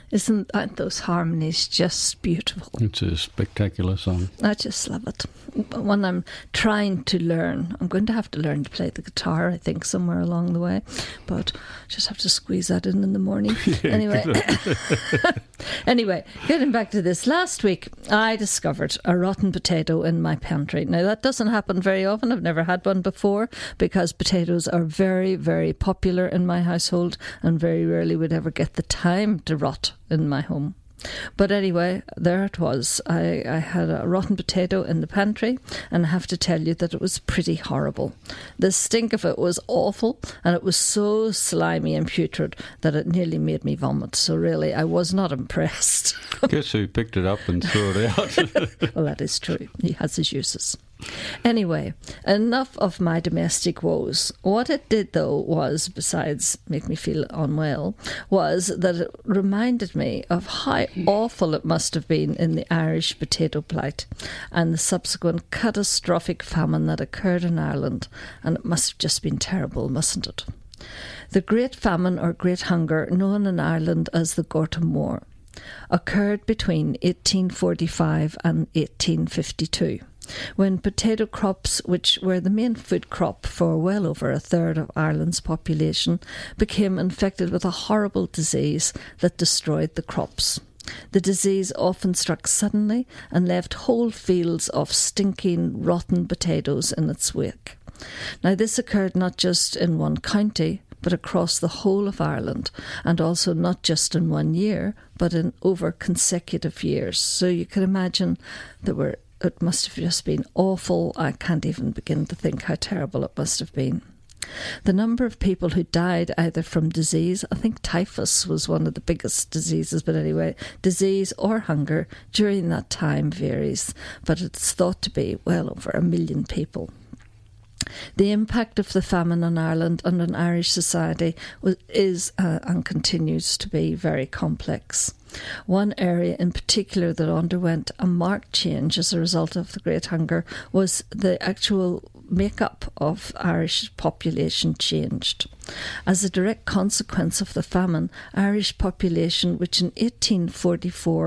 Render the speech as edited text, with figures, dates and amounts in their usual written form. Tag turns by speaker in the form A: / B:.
A: Aren't those harmonies just beautiful?
B: It's a spectacular song.
A: I just love it. When I'm trying to learn, I'm going to have to learn to play the guitar, I think, somewhere along the way. But just have to squeeze that in the morning. Anyway, getting back to this. Last week, I discovered a rotten potato in my pantry. Now, that doesn't happen very often. I've never had one before because potatoes are very, very popular in my household and very rarely would ever get the time to rot in my home. But anyway, there it was. I had a rotten potato in the pantry, and I have to tell you that it was pretty horrible. The stink of it was awful, and it was so slimy and putrid that it nearly made me vomit. So really, I was not impressed.
B: Guess who picked it up and threw it out?
A: Well, that is true. He has his uses. Anyway, enough of my domestic woes. What it did, though, was, besides make me feel unwell, was that it reminded me of how awful it must have been in the Irish potato plight and the subsequent catastrophic famine that occurred in Ireland. And it must have just been terrible, mustn't it? The Great Famine or Great Hunger, known in Ireland as the Gorton War, occurred between 1845 and 1852. When potato crops, which were the main food crop for well over a third of Ireland's population, became infected with a horrible disease that destroyed the crops. The disease often struck suddenly and left whole fields of stinking, rotten potatoes in its wake. Now, this occurred not just in one county, but across the whole of Ireland, and also not just in 1 year, but in over consecutive years. So you can imagine it must have just been awful. I can't even begin to think how terrible it must have been. The number of people who died either from disease, I think typhus was one of the biggest diseases, but anyway, disease or hunger during that time varies, but it's thought to be well over 1 million people. The impact of the famine on Ireland and on Irish society is and continues to be very complex. One area in particular that underwent a marked change as a result of the Great Hunger was the actual makeup of Irish population changed. As a direct consequence of the famine, Irish population, which in 1844